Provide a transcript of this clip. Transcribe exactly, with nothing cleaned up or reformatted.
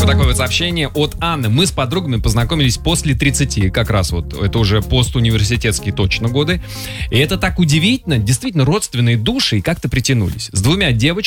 Вот такое вот сообщение от Анны. Мы с подругами познакомились после тридцати, как раз вот, это уже постуниверситетские точно годы. И это так удивительно, действительно родственные души и как-то притянулись. С двумя девочками